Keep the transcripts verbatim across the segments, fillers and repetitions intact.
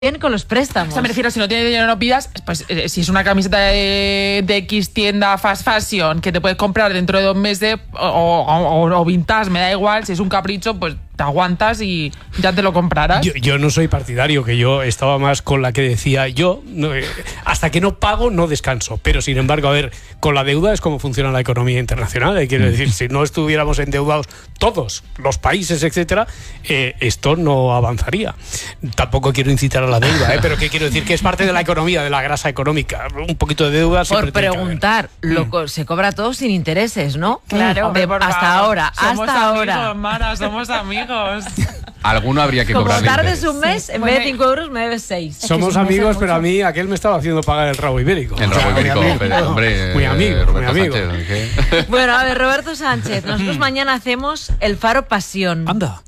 bien con los préstamos. O sea, me refiero, si no tienes dinero no pidas, pues eh, si es una camiseta de, de X tienda fast fashion que te puedes comprar dentro de dos meses o, o, o, o vintage, me da igual, si es un capricho, pues te aguantas y ya te lo comprarás. Yo, yo no soy partidario, que yo estaba más con la que decía yo, no, eh, hasta que no pago no descanso, pero sin embargo, a ver, con la deuda es como funciona la economía internacional, eh, quiero decir, si no estuviéramos endeudados todos los países, etcétera, eh, esto no avanzaría. Tampoco quiero incitar a la deuda, eh, pero que quiero decir que es parte de la economía, de la grasa económica, un poquito de deuda. Por preguntar, lo co- se cobra todo sin intereses, ¿no? Claro, De- por hasta favor. ahora, Somos hasta amigos, ahora. Mara, somos amigos. Alguno habría que Como cobrarle tardes interés. un mes, en vez de cinco euros me debes seis. Somos amigos, pero a mí aquel me estaba haciendo pagar el rabo ibérico. El rabo ibérico, pero, hombre, muy amigo, eh, muy Roberto amigo. Sánchez, ¿qué? Bueno, a ver, Roberto Sánchez, nosotros mañana hacemos el Faro Pasión. Anda.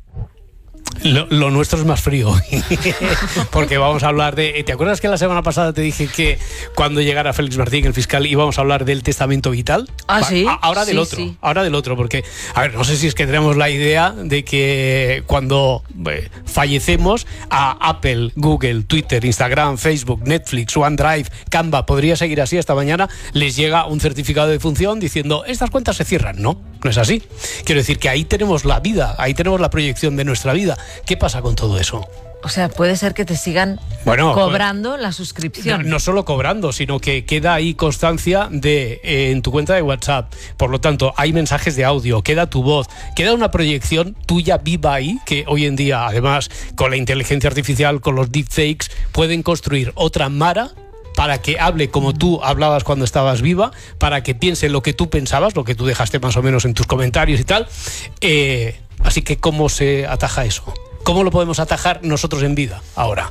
Lo, lo nuestro es más frío. Porque vamos a hablar de... ¿Te acuerdas que la semana pasada te dije que cuando llegara Félix Martín, el fiscal, íbamos a hablar del testamento vital? Ah, sí. A- ahora del Sí, otro. sí. Ahora del otro, porque... A ver, no sé si es que tenemos la idea de que cuando eh, fallecemos a Apple, Google, Twitter, Instagram, Facebook, Netflix, OneDrive, Canva, podría seguir así hasta mañana, les llega un certificado de función diciendo estas cuentas se cierran. No, no es así. Quiero decir que ahí tenemos la vida, ahí tenemos la proyección de nuestra vida. ¿Qué pasa con todo eso? O sea, puede ser que te sigan Bueno, cobrando la No, suscripción. no solo cobrando, sino que queda ahí constancia de eh, en tu cuenta de WhatsApp. Por lo tanto, hay mensajes de audio, queda tu voz, queda una proyección tuya viva ahí, que hoy en día, además, con la inteligencia artificial, con los deepfakes, pueden construir otra Mara para que hable como tú hablabas cuando estabas viva, para que piense lo que tú pensabas, lo que tú dejaste más o menos en tus comentarios y tal. Eh, así que, ¿cómo se ataja eso? ¿Cómo lo podemos atajar nosotros en vida ahora?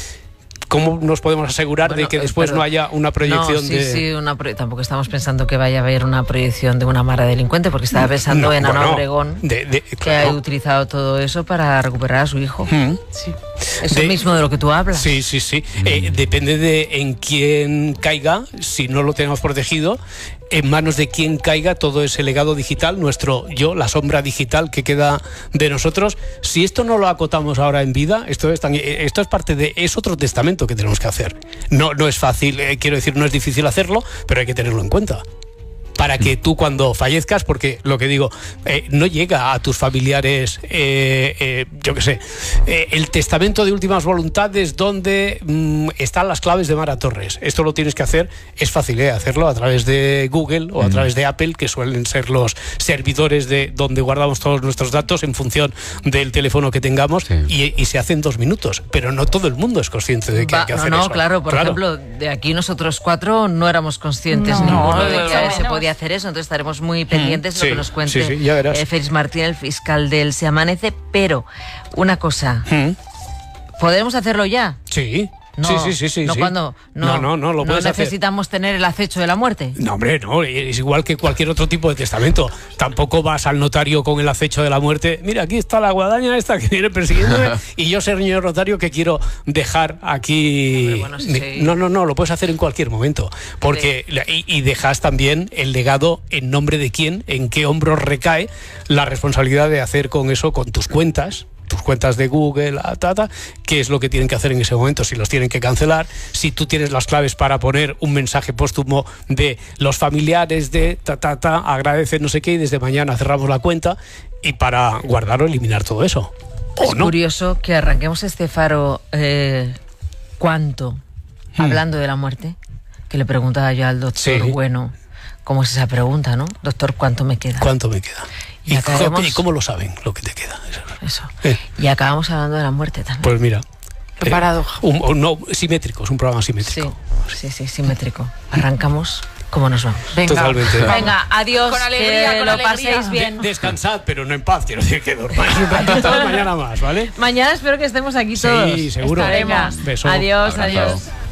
¿Cómo nos podemos asegurar Bueno, de que eh, después pero- no haya una proyección no, sí, de...? sí, una pro- tampoco estamos pensando que vaya a haber una proyección de una Mara delincuente, porque estaba pensando No, en Ana bueno, Obregón, de- de- que claro. ha utilizado todo eso para recuperar a su hijo. Mm. Sí. Eso De- mismo de lo que tú hablas. Sí, sí, sí. Eh, depende de en quién caiga, si no lo tenemos protegido, en manos de quién caiga todo ese legado digital, nuestro yo, la sombra digital que queda de nosotros. Si esto no lo acotamos ahora en vida, esto es, tan- eh, esto es parte de... es otro testamento que tenemos que hacer. No, no es fácil, eh, quiero decir, no es difícil hacerlo, pero hay que tenerlo en cuenta. Para que tú cuando fallezcas, porque lo que digo, eh, no llega a tus familiares, eh, eh, yo qué sé, eh, el testamento de últimas voluntades donde mm, están las claves de Mara Torres. Esto lo tienes que hacer, es fácil eh, hacerlo a través de Google o a través de Apple, que suelen ser los servidores de donde guardamos todos nuestros datos en función del teléfono que tengamos, Sí. y, y se hace en dos minutos. Pero no todo el mundo es consciente de que Va- hay que no, hacer no, eso. claro, por ejemplo, de aquí nosotros cuatro no éramos conscientes No, ninguno no, de desde que luego se menos. podía hacer eso, entonces estaremos muy pendientes de sí, lo que nos cuente sí, sí, ya verás. eh, Félix Martín, el fiscal del Se Amanece, pero una cosa, Mm. ¿podemos hacerlo ya? Sí. No, sí, sí, sí, sí. no sí. cuando no, no, no, no, lo puedes hacer. necesitamos tener el acecho de la muerte. No, hombre, no, es igual que cualquier otro tipo de testamento. Tampoco vas al notario con el acecho de la muerte. Mira, aquí está la guadaña esta que viene persiguiéndome y yo, señor notario, que quiero dejar aquí... Hombre, bueno, sí, Mi- sí. No, no, no, lo puedes hacer en cualquier momento. Porque la- y, y dejas también el legado en nombre de quién, en qué hombros recae la responsabilidad de hacer con eso, con tus cuentas, tus cuentas de Google, la, ta, ta, qué es lo que tienen que hacer en ese momento, si los tienen que cancelar, si tú tienes las claves para poner un mensaje póstumo de los familiares de ta, ta, ta, agradecen no sé qué y desde mañana cerramos la cuenta, y para guardar o eliminar todo eso. Es ¿O no? curioso que arranquemos este faro eh, ¿cuánto? Hmm. Hablando de la muerte, que le preguntaba yo al doctor Sí. Bueno, ¿cómo es esa pregunta, no? Doctor, ¿cuánto me queda? ¿Cuánto me queda? Y ¿Y, acabaremos- cómo, y cómo lo saben lo que te queda? Eso. Eh. Y acabamos hablando de la muerte también. Pues mira. Qué paradoja. Un, un- no, simétrico, es un programa simétrico. Sí, sí, sí, simétrico. Arrancamos como nos vamos. Venga. Totalmente. Venga, adiós, Con alegría, que con lo alegría. paséis bien. De- descansad, pero no en paz, quiero decir que dormáis un ratito mañana más, ¿vale? Mañana espero que estemos aquí Sí, todos. seguro. Venga, Estaremos. Beso. adiós, Abrazo. adiós.